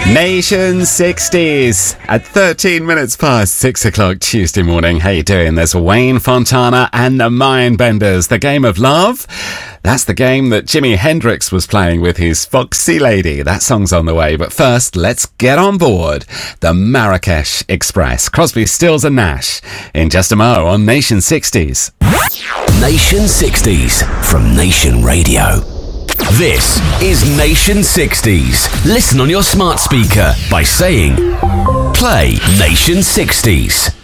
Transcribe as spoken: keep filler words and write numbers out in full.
Nation sixties at thirteen minutes past six o'clock Tuesday morning. How you doing? There's Wayne Fontana and the Mindbenders. The Game of Love. That's the game that Jimi Hendrix was playing with his Foxy Lady. That song's on the way. But first, let's get on board the Marrakesh Express. Crosby, Stills and Nash in just a mo on Nation sixties. Nation sixties from Nation Radio. This is Nation sixties. Listen on your smart speaker by saying, play Nation sixties.